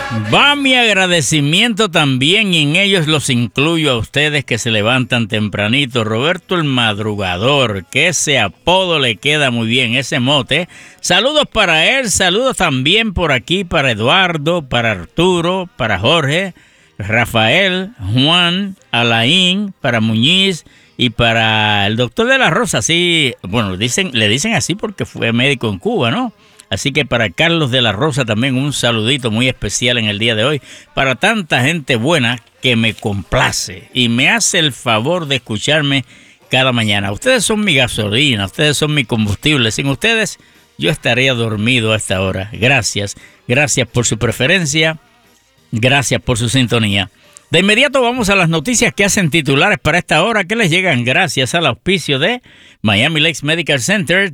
Va mi agradecimiento también y en ellos los incluyo a ustedes que se levantan tempranito. Roberto el Madrugador, que ese apodo le queda muy bien, ese mote. Saludos para él, saludos también por aquí para Eduardo, para Arturo, para Jorge, Rafael, Juan, Alain, para Muñiz y para el doctor de la Rosa. Sí, bueno, le dicen así porque fue médico en Cuba, ¿no? Así que para Carlos de la Rosa también un saludito muy especial en el día de hoy. Para tanta gente buena que me complace y me hace el favor de escucharme cada mañana. Ustedes son mi gasolina, ustedes son mi combustible. Sin ustedes yo estaría dormido a esta hora. Gracias, gracias por su preferencia, gracias por su sintonía. De inmediato vamos a las noticias que hacen titulares para esta hora, que les llegan gracias al auspicio de Miami Lakes Medical Center,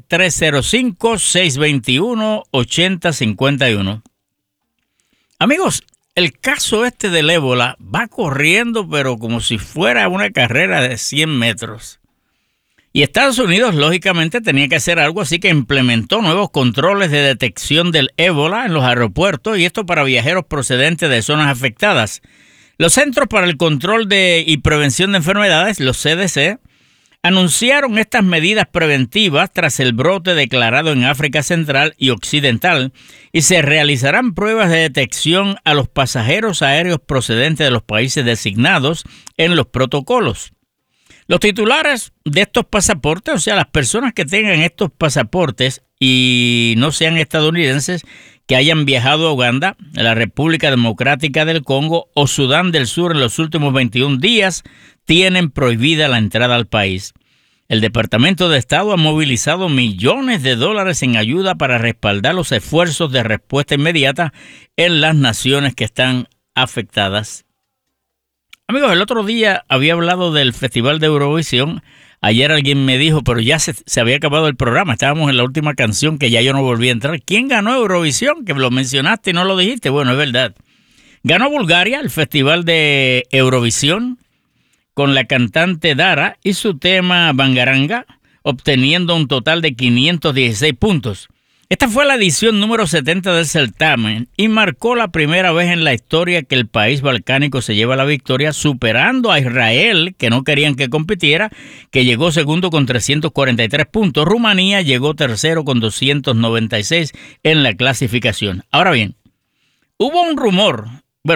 305-621-8051. Amigos, el caso del ébola va corriendo, pero como si fuera una carrera de 100 metros. Y Estados Unidos, lógicamente, tenía que hacer algo, así que implementó nuevos controles de detección del ébola en los aeropuertos, y esto para viajeros procedentes de zonas afectadas. Los Centros para el Control y Prevención de Enfermedades, los CDC, anunciaron estas medidas preventivas tras el brote declarado en África Central y Occidental, y se realizarán pruebas de detección a los pasajeros aéreos procedentes de los países designados en los protocolos. Los titulares de estos pasaportes, o sea, las personas que tengan estos pasaportes y no sean estadounidenses, que hayan viajado a Uganda, a la República Democrática del Congo o Sudán del Sur en los últimos 21 días, tienen prohibida la entrada al país. El Departamento de Estado ha movilizado millones de dólares en ayuda para respaldar los esfuerzos de respuesta inmediata en las naciones que están afectadas. Amigos, el otro día había hablado del Festival de Eurovisión. Ayer alguien me dijo, pero ya se había acabado el programa. Estábamos en la última canción que ya yo no volví a entrar. ¿Quién ganó Eurovisión? Que lo mencionaste y no lo dijiste. Bueno, es verdad. Ganó Bulgaria el Festival de Eurovisión con la cantante Dara y su tema Bangaranga, obteniendo un total de 516 puntos. Esta fue la edición número 70 del certamen y marcó la primera vez en la historia que el país balcánico se lleva la victoria, superando a Israel, que no querían que compitiera, que llegó segundo con 343 puntos. Rumanía llegó tercero con 296 en la clasificación. Ahora bien, hubo un rumor,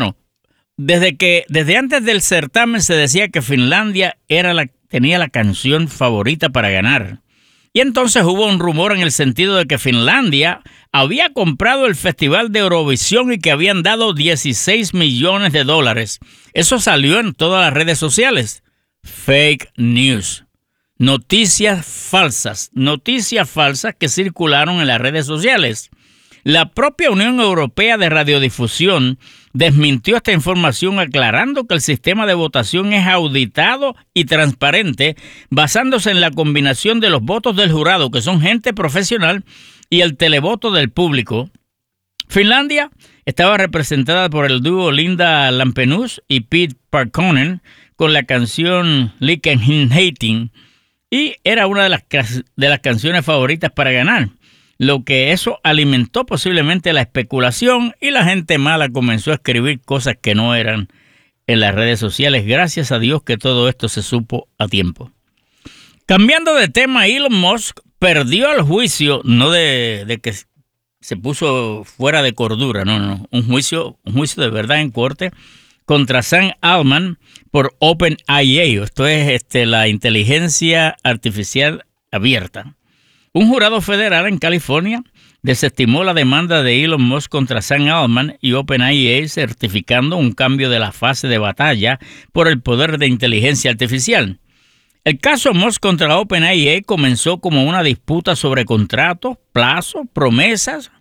desde antes del certamen se decía que Finlandia tenía la canción favorita para ganar. Y entonces hubo un rumor en el sentido de que Finlandia había comprado el Festival de Eurovisión y que habían dado $16 millones. Eso salió en todas las redes sociales. Fake news. Noticias falsas que circularon en las redes sociales. La propia Unión Europea de Radiodifusión desmintió esta información aclarando que el sistema de votación es auditado y transparente basándose en la combinación de los votos del jurado, que son gente profesional, y el televoto del público. Finlandia estaba representada por el dúo Linda Lampenus y Pete Parkkonen con la canción Liken Hin Hating, y era una de las canciones favoritas para ganar. Lo que eso alimentó posiblemente la especulación y la gente mala comenzó a escribir cosas que no eran en las redes sociales. Gracias a Dios que todo esto se supo a tiempo. Cambiando de tema, Elon Musk perdió el juicio, no de que se puso fuera de cordura, no, un juicio de verdad en corte contra Sam Altman por OpenAI, esto es la inteligencia artificial abierta. Un jurado federal en California desestimó la demanda de Elon Musk contra Sam Altman y OpenAI, certificando un cambio de la fase de batalla por el poder de inteligencia artificial. El caso Musk contra OpenAI comenzó como una disputa sobre contratos, plazos, promesas,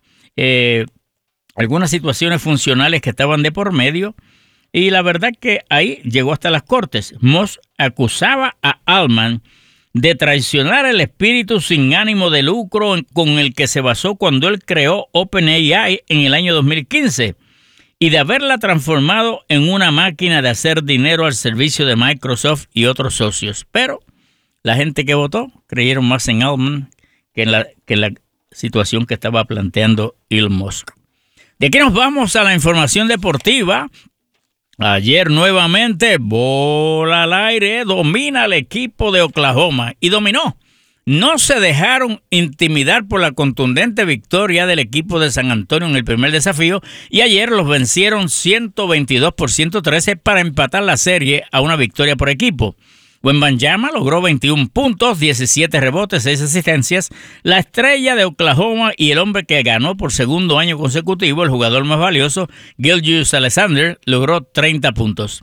algunas situaciones funcionales que estaban de por medio, y la verdad que ahí llegó hasta las cortes. Musk acusaba a Altman de traicionar el espíritu sin ánimo de lucro con el que se basó cuando él creó OpenAI en el año 2015 y de haberla transformado en una máquina de hacer dinero al servicio de Microsoft y otros socios. Pero la gente que votó creyeron más en Altman que en la situación que estaba planteando Elon Musk. De aquí nos vamos a la información deportiva. Ayer nuevamente, bola al aire, domina el equipo de Oklahoma y dominó. No se dejaron intimidar por la contundente victoria del equipo de San Antonio en el primer desafío y ayer los vencieron 122 por 113 para empatar la serie a una victoria por equipo. Wembanyama logró 21 puntos, 17 rebotes, 6 asistencias. La estrella de Oklahoma y el hombre que ganó por segundo año consecutivo, el jugador más valioso, Gilgeous-Alexander, logró 30 puntos.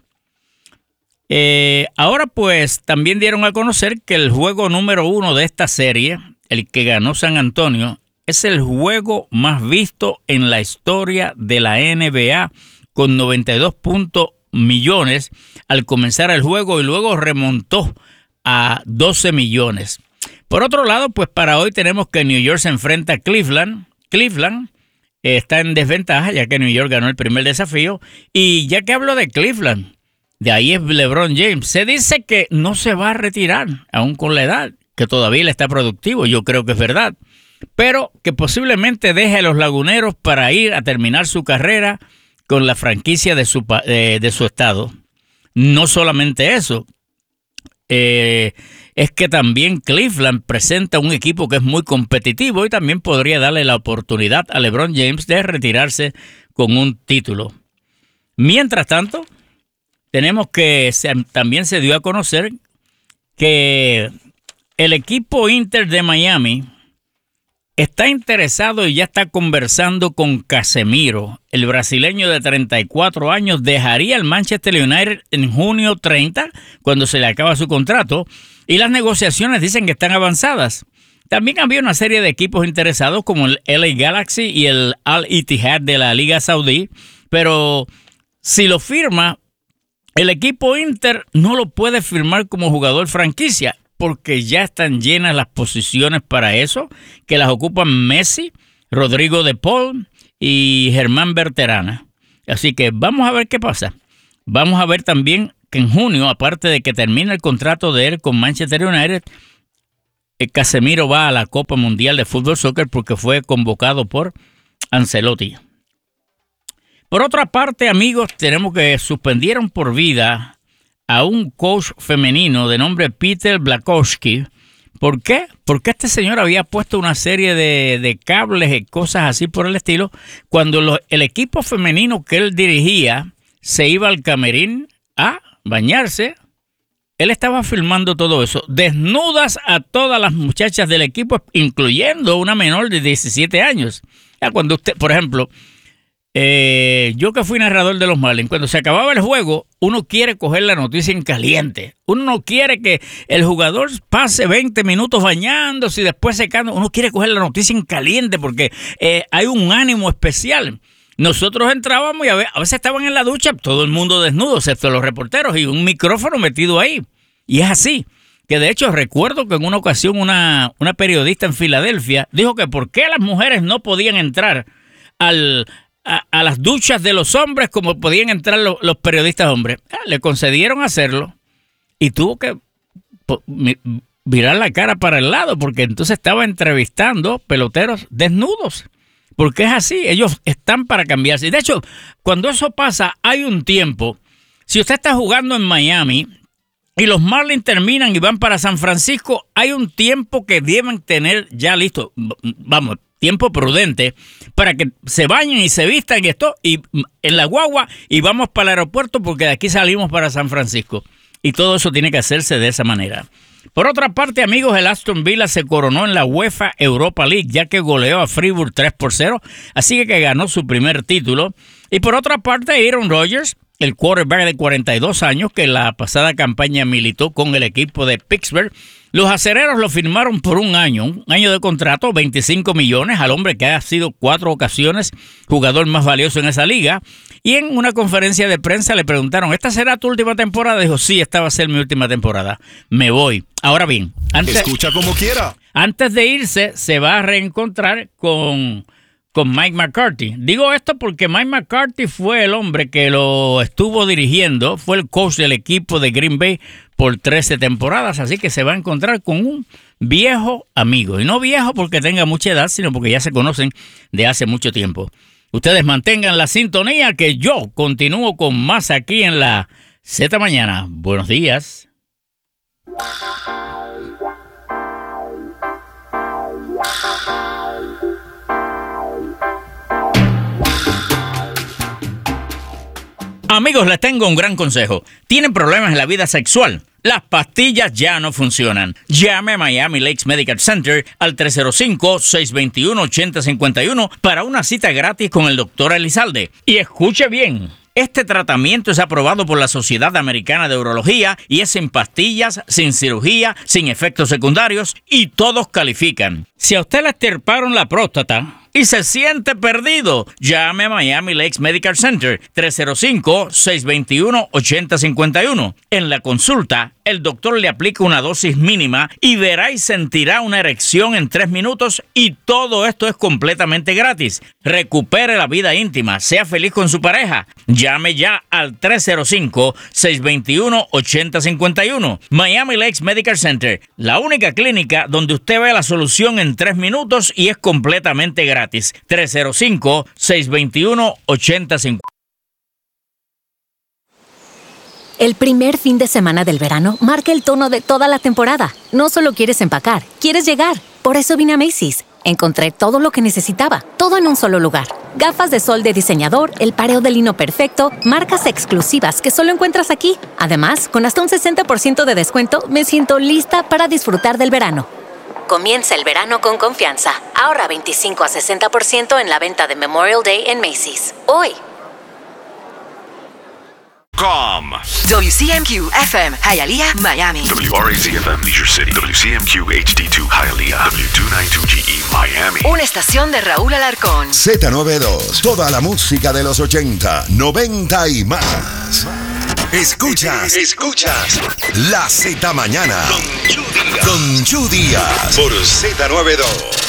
Ahora pues también dieron a conocer que el juego número 1 de esta serie, el que ganó San Antonio, es el juego más visto en la historia de la NBA con 92 millones al comenzar el juego y luego remontó a 12 millones. Por otro lado, pues para hoy tenemos que New York se enfrenta a Cleveland. Cleveland está en desventaja ya que New York ganó el primer desafío. Y ya que hablo de Cleveland, de ahí es LeBron James. Se dice que no se va a retirar, aún con la edad, que todavía él está productivo. Yo creo que es verdad. Pero que posiblemente deje a los Laguneros para ir a terminar su carrera con la franquicia de su estado. No solamente eso, es que también Cleveland presenta un equipo que es muy competitivo y también podría darle la oportunidad a LeBron James de retirarse con un título. Mientras tanto, tenemos que también se dio a conocer que el equipo Inter de Miami está interesado y ya está conversando con Casemiro. El brasileño de 34 años dejaría el Manchester United en junio 30, cuando se le acaba su contrato, y las negociaciones dicen que están avanzadas. También había una serie de equipos interesados como el LA Galaxy y el Al Ittihad de la Liga Saudí, pero si lo firma, el equipo Inter no lo puede firmar como jugador franquicia, porque ya están llenas las posiciones para eso, que las ocupan Messi, Rodrigo de Paul y Germán Berterana. Así que vamos a ver qué pasa. Vamos a ver también que en junio, aparte de que termina el contrato de él con Manchester United, Casemiro va a la Copa Mundial de Fútbol Soccer porque fue convocado por Ancelotti. Por otra parte, amigos, tenemos que suspendieron por vida a un coach femenino de nombre Peter Blakowski. ¿Por qué? Porque este señor había puesto una serie de cables y cosas así por el estilo. Cuando el equipo femenino que él dirigía se iba al camerín a bañarse, él estaba filmando todo eso. Desnudas a todas las muchachas del equipo, incluyendo una menor de 17 años. Ya cuando usted, por ejemplo, yo que fui narrador de los Marlins, cuando se acababa el juego, uno quiere coger la noticia en caliente. Uno no quiere que el jugador pase 20 minutos bañándose y después secando. Uno quiere coger la noticia en caliente porque hay un ánimo especial. Nosotros entrábamos y a veces estaban en la ducha, todo el mundo desnudo, excepto los reporteros, y un micrófono metido ahí. Y es así. Que de hecho recuerdo que en una ocasión una periodista en Filadelfia dijo que por qué las mujeres no podían entrar a las duchas de los hombres como podían entrar los periodistas hombres. Le concedieron hacerlo y tuvo que virar la cara para el lado porque entonces estaba entrevistando peloteros desnudos. Porque es así, ellos están para cambiarse. Y de hecho, cuando eso pasa, hay un tiempo. Si usted está jugando en Miami y los Marlins terminan y van para San Francisco, hay un tiempo que deben tener ya listo. Vamos, tiempo prudente para que se bañen y se vistan y esto y en la guagua y vamos para el aeropuerto porque de aquí salimos para San Francisco y todo eso tiene que hacerse de esa manera. Por otra parte, amigos, el Aston Villa se coronó en la UEFA Europa League ya que goleó a Fribourg 3-0, así que ganó su primer título. Y por otra parte, Aaron Rodgers, el quarterback de 42 años que en la pasada campaña militó con el equipo de Pittsburgh, los acereros lo firmaron por un año de contrato, 25 millones, al hombre que ha sido 4 ocasiones jugador más valioso en esa liga. Y en una conferencia de prensa le preguntaron, ¿esta será tu última temporada? Dijo, sí, esta va a ser mi última temporada. Me voy. Ahora bien, escucha como quiera. Antes de irse, se va a reencontrar con Mike McCarthy. Digo esto porque Mike McCarthy fue el hombre que lo estuvo dirigiendo, fue el coach del equipo de Green Bay por 13 temporadas, así que se va a encontrar con un viejo amigo. Y no viejo porque tenga mucha edad, sino porque ya se conocen de hace mucho tiempo. Ustedes mantengan la sintonía que yo continúo con más aquí en la Z Mañana. Buenos días. Amigos, les tengo un gran consejo. ¿Tienen problemas en la vida sexual? Las pastillas ya no funcionan. Llame a Miami Lakes Medical Center al 305-621-8051 para una cita gratis con el Dr. Elizalde. Y escuche bien. Este tratamiento es aprobado por la Sociedad Americana de Urología y es sin pastillas, sin cirugía, sin efectos secundarios y todos califican. Si a usted le extirparon la próstata y se siente perdido, llame a Miami Lakes Medical Center 305-621-8051. En la consulta, el doctor le aplica una dosis mínima y verá y sentirá una erección en 3 minutos y todo esto es completamente gratis. Recupere la vida íntima, sea feliz con su pareja. Llame ya al 305-621-8051. Miami Lakes Medical Center, la única clínica donde usted ve la solución en 3 minutos y es completamente gratis. 305-621-8051. El primer fin de semana del verano marca el tono de toda la temporada. No solo quieres empacar, quieres llegar. Por eso vine a Macy's. Encontré todo lo que necesitaba, todo en un solo lugar. Gafas de sol de diseñador, el pareo de lino perfecto, marcas exclusivas que solo encuentras aquí. Además, con hasta un 60% de descuento, me siento lista para disfrutar del verano. Comienza el verano con confianza. Ahorra 25 a 60% en la venta de Memorial Day en Macy's. Hoy. WCMQ FM, Hialeah, Miami. WRAZ FM, Leisure City. WCMQ HD2, Hialeah. W292GE, Miami. Una estación de Raúl Alarcón. Z92, toda la música de los 80, 90 y más. Escuchas La Z Mañana con Chu Díaz por Z92.